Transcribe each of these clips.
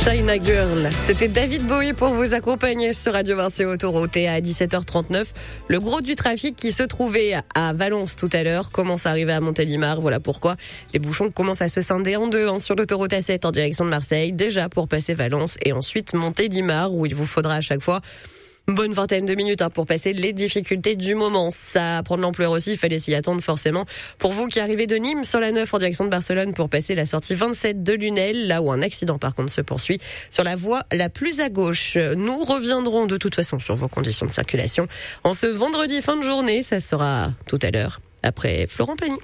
China Girl. C'était David Bowie pour vous accompagner sur Radio Vinci Autoroute. Et à 17h39, le gros du trafic qui se trouvait à Valence tout à l'heure commence à arriver à Montélimar. Voilà pourquoi les bouchons commencent à se scinder en deux sur l'autoroute A7 en direction de Marseille. Déjà pour passer Valence et ensuite Montélimar où il vous faudra à chaque fois une bonne vingtaine de minutes pour passer les difficultés du moment. Ça prend de l'ampleur aussi, il fallait s'y attendre forcément. Pour vous qui arrivez de Nîmes sur la 9 en direction de Barcelone pour passer la sortie 27 de Lunel, là où un accident par contre se poursuit sur la voie la plus à gauche. Nous reviendrons de toute façon sur vos conditions de circulation en ce vendredi fin de journée. Ça sera tout à l'heure après Florent Pagny.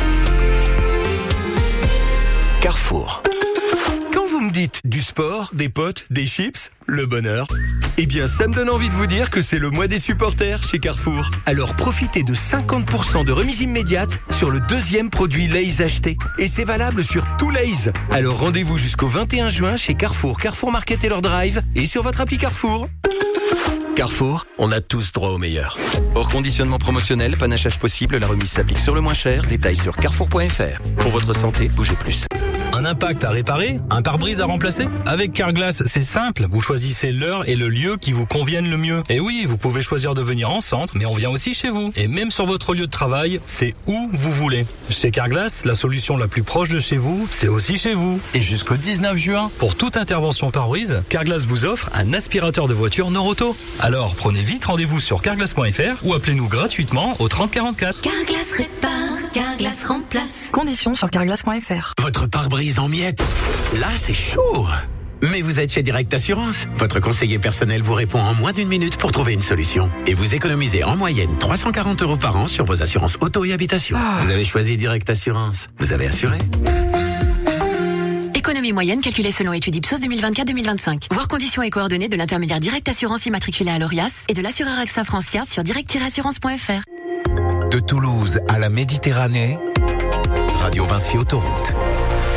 Carrefour. Quand vous me dites du sport, des potes, des chips, le bonheur, eh bien ça me donne envie de vous dire que c'est le mois des supporters chez Carrefour. Alors profitez de 50% de remise immédiate sur le deuxième produit Lay's acheté. Et c'est valable sur tout Lay's. Alors rendez-vous jusqu'au 21 juin chez Carrefour, Carrefour Market et leur drive et sur votre appli Carrefour. Carrefour, on a tous droit au meilleur. Hors conditionnement promotionnel, panachage possible, la remise s'applique sur le moins cher. Détails sur carrefour.fr. Pour votre santé, bougez plus. Un impact à réparer? Un pare-brise à remplacer? Avec Carglass, c'est simple. Vous choisissez l'heure et le lieu qui vous conviennent le mieux. Et oui, vous pouvez choisir de venir en centre, mais on vient aussi chez vous. Et même sur votre lieu de travail, c'est où vous voulez. Chez Carglass, la solution la plus proche de chez vous, c'est aussi chez vous. Et jusqu'au 19 juin, pour toute intervention pare-brise, Carglass vous offre un aspirateur de voiture Noroto. Alors, prenez vite rendez-vous sur carglass.fr ou appelez-nous gratuitement au 30 44. Carglass répare, Carglass remplace. Conditions sur carglass.fr. Votre pare-brise en miettes, là c'est chaud. Mais vous êtes chez Direct Assurance. Votre conseiller personnel vous répond en moins d'une minute pour trouver une solution. Et vous économisez en moyenne 340 € par an sur vos assurances auto et habitation. Vous avez choisi Direct Assurance. Vous avez assuré. Économie moyenne calculée selon étude Ipsos 2024-2025. Voir conditions et coordonnées de l'intermédiaire Direct Assurance immatriculé à l'ORIAS et de l'assureur AXA Francia sur direct-assurance.fr. De Toulouse à la Méditerranée, Radio Vinci Autoroute.